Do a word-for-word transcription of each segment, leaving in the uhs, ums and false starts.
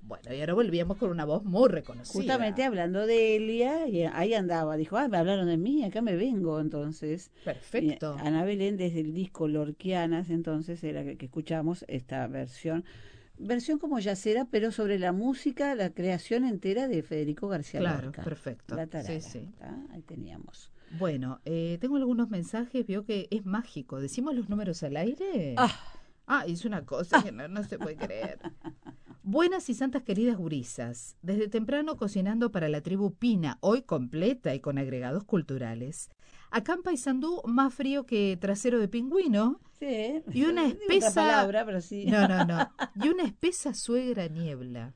Bueno, y ahora volvíamos con una voz muy reconocida. Justamente hablando de Elia, y ahí andaba, dijo, ah, me hablaron de mí, acá me vengo, entonces. Perfecto. Y Ana Belén, desde el disco Lorquianas, entonces, era que, que escuchamos esta versión, versión como yacera, pero sobre la música, la creación entera de Federico García Claro, Lorca. perfecto. La tarara, Sí, sí. ¿tá? Ahí teníamos. Bueno, eh, tengo algunos mensajes, veo que es mágico. ¿Decimos los números al aire? Ah, Ah, es una cosa que no, no se puede creer. Buenas y santas queridas gurisas, desde temprano cocinando para la tribu Pina, hoy completa y con agregados culturales. Acá en Paysandú, más frío que trasero de pingüino sí, y una digo otra espesa... palabra, pero sí. No, no, no. Y una espesa suegra niebla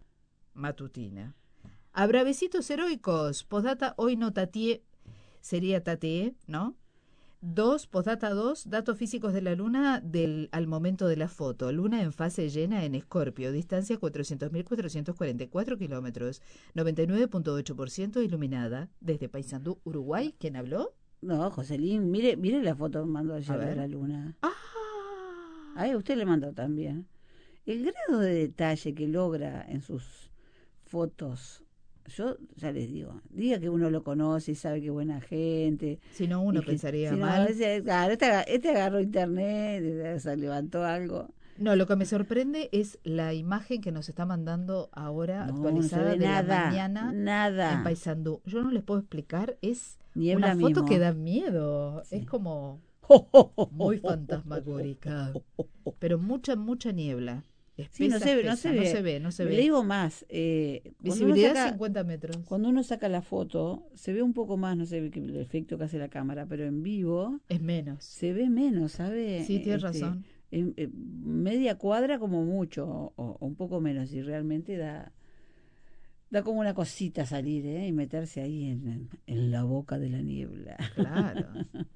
matutina. A bravecitos heroicos, postdata hoy no tateé, sería tateé, ¿no? Dos, postdata dos, datos físicos de la Luna del, al momento de la foto. Luna en fase llena en Escorpio, distancia cuatrocientos mil cuatrocientos cuarenta y cuatro kilómetros, noventa y nueve punto ocho por ciento iluminada. Desde Paysandú, Uruguay, ¿quién habló? No, Joselín, mire, mire la foto que mandó A ayer de ver. la luna. ¡Ah! Ay, usted le mandó también. El grado de detalle que logra en sus fotos, yo ya les digo, diga que uno lo conoce y sabe que es buena gente. Si no, Y uno que, pensaría si no, mal. ese, claro, este, aga- este agarró internet, se levantó algo. No, lo que me sorprende es la imagen que nos está mandando ahora No, no se actualizada ve de la nada, mañana en nada. Paysandú. Yo no les puedo explicar, es una Niebla foto que mismo. da miedo, es Sí. como muy fantasmagórica, pero mucha, mucha niebla, Sí, no espesa, se ve, no se espesa, no se ve. ve, no se Le ve. digo más, eh, cuando uno Visibilidad saca, cincuenta metros. cuando uno saca la foto, se ve un poco más, no sé el efecto que hace la cámara, pero en vivo Es menos. se ve menos, ¿sabe? Sí, tienes Este, razón. en, en media cuadra como mucho, o, o un poco menos, y realmente da, da como una cosita salir, ¿eh? Y meterse ahí en, en, en la boca de la niebla. Claro.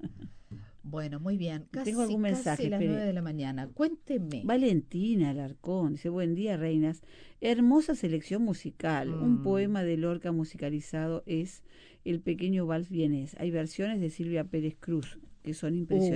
Bueno, muy bien. Tengo Casi, algún casi mensaje, las nueve espere. de la mañana. Cuénteme. Valentina Alarcón dice, buen día, reinas. Hermosa selección musical. Un Mm. poema de Lorca musicalizado es El pequeño vals vienés. Hay versiones de Silvia Pérez Cruz que son impresionantes.